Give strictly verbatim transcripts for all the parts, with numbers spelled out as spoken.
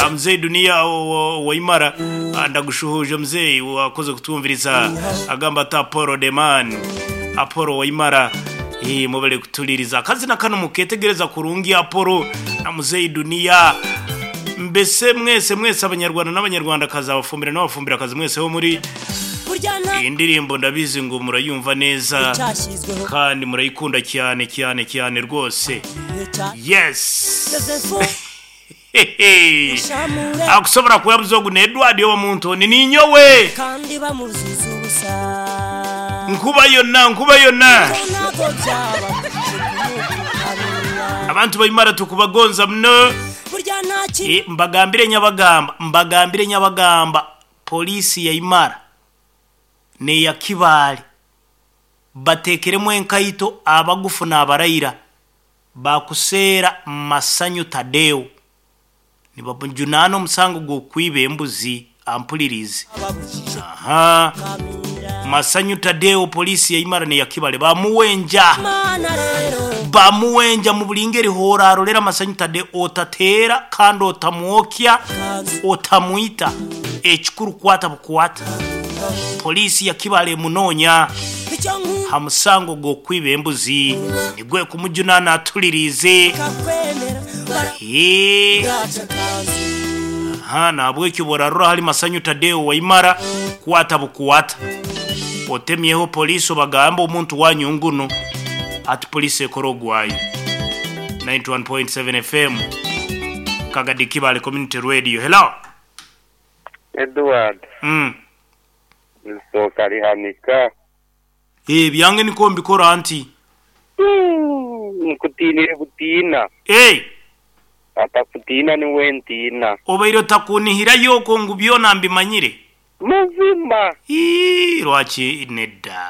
mzee dunia waimara ndagushuhuje mzee wakoze kutwumviriza agamba ta Apollo the man Apollo waimara eh mubere kutuliriza kazi na kano muketegereza kurungi Apollo na mzee dunia mbese mwese mwese abanyarwanda n'abanyarwanda kaza abafumbira n'abafumbira kazi mwese ho muri indirimbo ndabizi ngo murayumva neza kandi murayikunda cyane cyane cyane rwose. Yes akusobora kuyabuzo gune Edward yo muntu ni ninyowe kandi bamuziza ubusa nkuba yona nkuba yona abantu bayimara tukubagonza mno e, mbagambire nyabagamba mbagambire nyabagamba polisi ya Imara ne ya Kibali batekeremo enkayito abagufu n'abarayira bakusera Masanyu Tadeo nibabunjunano musango go kwibe embuzi ampulirize. Aha Masanyu Tadeo polisi ya Imara ne ya Kibali bamuwenja bamuwenja mu bulingeri horaro lera Masanyu Tadeo otatera kandi otamwokya otamuita ekikuru kwata bukwata polisi ya Kibali munonya hamusango go kwibe embuzi nigwe kumujunana atulirize. Eh ha nabwe kiboraro hali Masanyu Tadeo wa Imara kwata bukwata otemyeho polisi bagamba omuntu wanyunguno at police ekorogwayi. ninety-one point seven F M Kagadi Kibali Community Radio. Hello Edward. Mm. So kari hanika. Eh byange niko mbikora anti. Mm, kutinire butina. Eh. Ata kutina ni wentina. Obairo takunihira yoko ngubyona mbimanyire. Mazima. Ii rwachi ineda.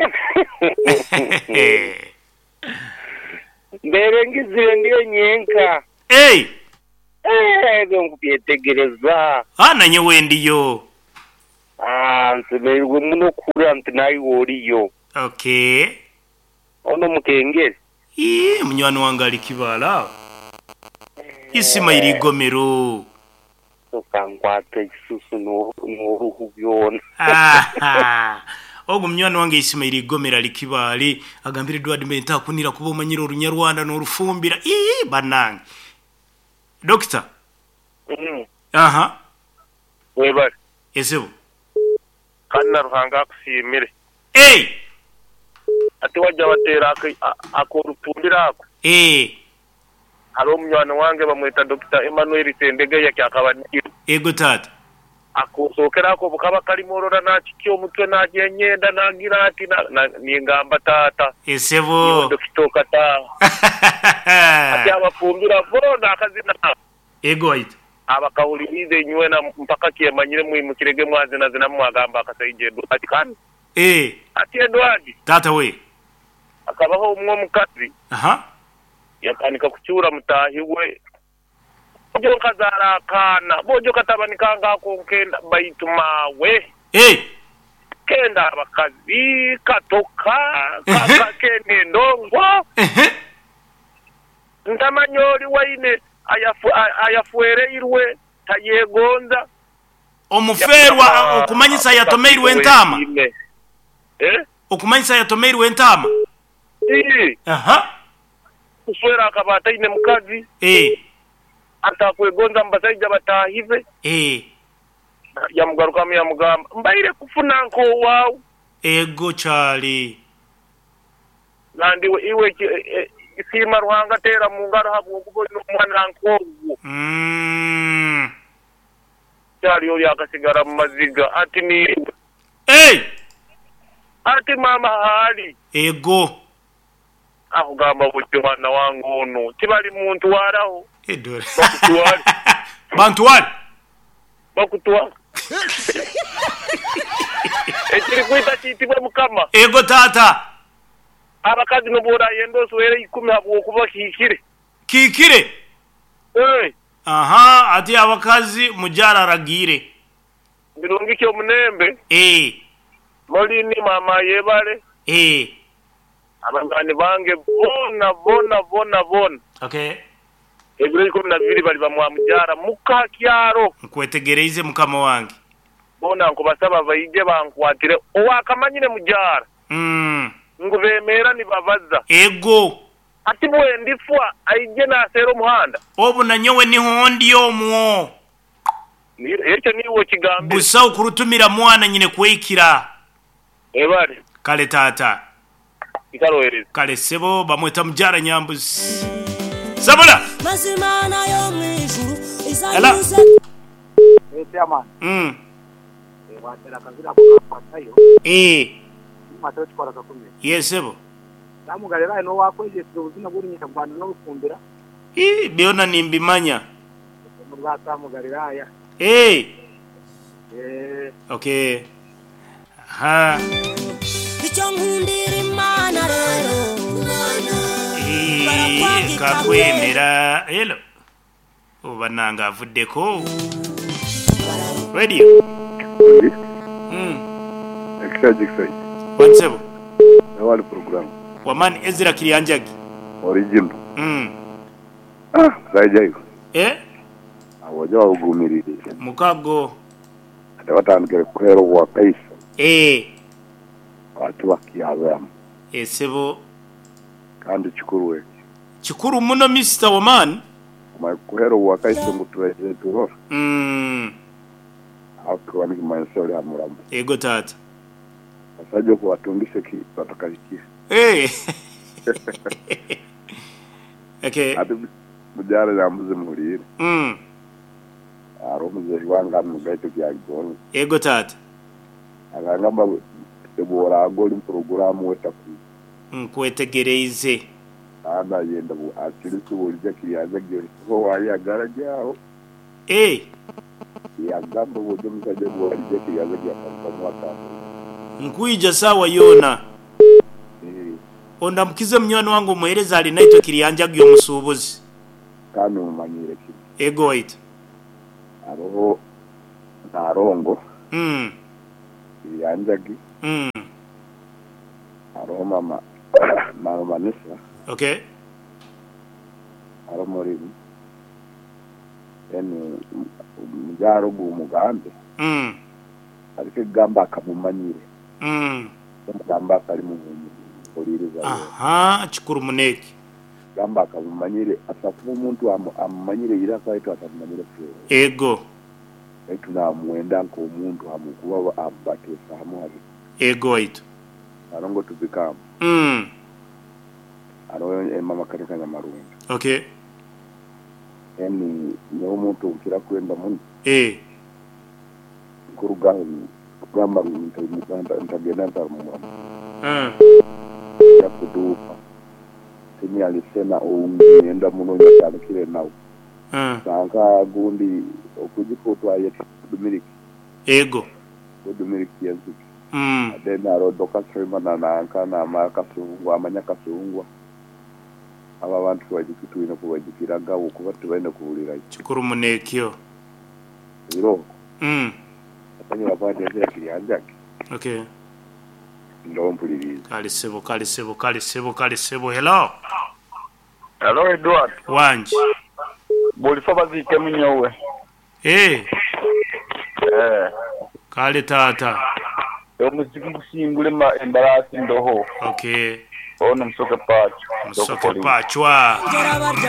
Mbere ngizire ndiyo nyenka. Eh. Eh, ngukupyetegereza. Ana nyewe ndiyo. Ah, nsemerwe muno kura ntinayi woriyo. Okay. Ono mukengere. Ii munywani wangali Kibala. Isima irigomero. Sokangwata isusu no no byona. Ah. Ogo munywani wange isima irigomera likibali agambire Edward Menta kunira kuba manyiro Runyarwanda no rufumbira. Ii banange. Doctor. Mhm. Aha. Webari. Esebo. Kana ruhanga kusimire. Eh. Ati wajja batera akorupundira ako. Eh. Haro munywani wange bamwita Doctor Emmanuel Sendege yakyakabanira. Ego tata. Akusokera ko bukaba kali morora na kikyo mutwe na genyenda nagira ati na ningamba tata. Esebo. Doctor kata. Ati abafumbira bona akazina. Ego ite. Abakawulirize nywe na mpaka kiyemanyire mu kirege mwazi na zina mwagamba akasaije ati kan. Eh. Ati Edward. Tata we. Akabaho umwe mukazi. Aha. Yakanika kucyura mutahi we. Bojo kazara kana bojo katabanika ngako nkenda bayituma we. Eh. Kenda bakazi katoka kaka kene ndongo. Eh. Ntamanyori waine ayafu ayafuere irwe tayegonza. Omuferwa okumanyisa yatomeirwe ntama. Eh? Okumanyisa yatomeirwe ntama. Eh. Aha. Kuswera akabata ine mukazi. Eh. Atakwegonza mbasaija batahive. Eh. Yamugaruka mu yamugamba mbaire kufuna nko wawu. Ego chali. Nandi iwe isima ruhanga tera mu ngaro habo kubona umwana nkogu. Mm. Chali yo yakasigara mu maziga ati ni. Eh. Ati mama hali. Ego. Akugamba bujwana wangu ono. Kibali muntu waraho. Edore. Bakutuwali. Bantuwali. Bakutuwali. Ekiri kwita kitibwe mukama. Ego tata. Abakazi nobora yendo swere ikumi habo kuba kikire. Kikire. Eh. Aha, ati abakazi mujara ragire. Birungike omunembe. Eh. Molini mama yebale. Eh. Abangani bange bona bona bona bona. Okay. ebiro ikumi na bibiri bali bamwamujara muka kyaro nkwetegereize mukama wange bona nkubasaba bayije bankwatire owakamanyire mujara mm ngubemera ni babaza ego ati bwe ndifwa ayije na sero muhanda obu nanyowe ni hondi omwo echo niwo kigambe busa ukurutumira mwana nyine kwekira ebale kale tata ikarohereza kale sebo bamweta mujara nyambuzi sabula mazimana yo mwijuru izanyuze Etiaman mm e watera kazira kwatayo eh matero chikora kakumye yes sebo namugarera no wakweje ubuzina buri nyita Rwanda no gufumbira eh biona nimbimanya mugata mugarira ya eh eh okay ha icyo nkundira imana rero eh kakwemera hello ubananga avuddeko radio mm Extra extra. wansebo Awali program. waman ezra kirianjagi Original. mm Ah, zajayo. eh Awoja ugumirire. mukago Abatandikira kwero wa pace. eh Watu wakiaza. esebo Kandi chikuruwe. chikuru muno mister waman Ma kwero wa pace mutweje turo. mm Akwa ni mansori amurambo. ego tata Asaje kuwatungisha ki batakalikia. eh okay Ati mujara ya mbuzi mulire. mm Aromuze wanga mugaito kya gol. ego tata Agangamba ebora gol program wetaku. nkwetegereize Ana yenda bu akiri kuburya kiyaza gyo. Ho wali agarajao. eh Yagamba bojo mukaje bwalije kiyaza gya kamwaka. nkuija sawa yona Eh onda mkize mnywani wangu muhereza alinaitwa kirianjagi omusubuzi kanu manyire ki. ego wait Aroho narongo mm yanjagi mm aroho mama mama Vanessa okay aro muri eni mujaro bu mugambe mm ariko gamba akamumanyire mm gamba kali mu oliriza aha chikuru muneki gamba akamumanyire asafu umuntu amumanyire ira kaito atamanyire fyo ego etu na muenda ko umuntu amukuba abatesa hamuhazi ego wait arongo tubikama mm aro mama katika nyamarungu okay eni no umuntu ukira kwenda mun eh kuruga gamba ntagenda ntagenda ntamu mm ya kudupa tini alisema uenda muno nyakana kile nao mm sanga gundi okujipotwa yetu Dominic ego Dominic yanzu mm adena rodo kasema na nanka na maka sungwa amanya kasungwa aba bantu bajikitu ino kubajikiraga ukuba tubene kuburira chikuru munekyo biro mm atanya abandi ya kirianjaki okay ndo mpuliriza kali sebo kali sebo kali sebo kali sebo hello hello Edward wanje bolifa bazike munyowe eh eh kali tata yo muziki ngusimbule ma embarasi ndoho okay ono msoke pacho msoke pachwa